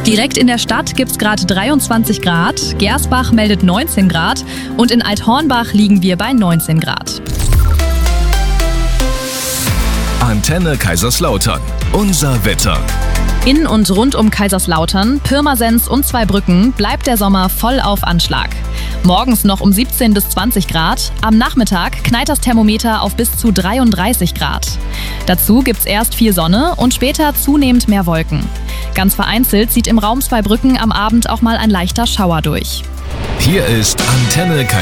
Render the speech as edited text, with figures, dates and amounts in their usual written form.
Direkt in der Stadt gibt's gerade 23 Grad, Gersbach meldet 19 Grad und in Althornbach liegen wir bei 19 Grad. Antenne Kaiserslautern. Unser Wetter. In und rund um Kaiserslautern, Pirmasens und Zweibrücken bleibt der Sommer voll auf Anschlag. Morgens noch um 17 bis 20 Grad, am Nachmittag knallt das Thermometer auf bis zu 33 Grad. Dazu gibt's erst viel Sonne und später zunehmend mehr Wolken. Ganz vereinzelt zieht im Raum Zweibrücken am Abend auch mal ein leichter Schauer durch. Hier ist Antenne